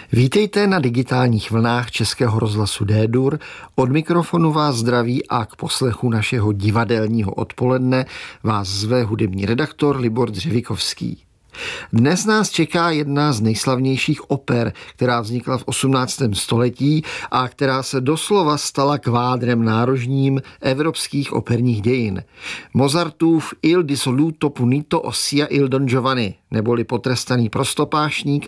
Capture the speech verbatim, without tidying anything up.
Vítejte na digitálních vlnách Českého rozhlasu D-Dur. Od mikrofonu vás zdraví a k poslechu našeho divadelního odpoledne vás zve hudební redaktor Libor Dřevikovský. Dnes nás čeká jedna z nejslavnějších oper, která vznikla v osmnáctém století a která se doslova stala kvádrem nárožním evropských operních dějin. Mozartův Il dissoluto punito ossia il Don Giovanni, neboli Potrestaný prostopášník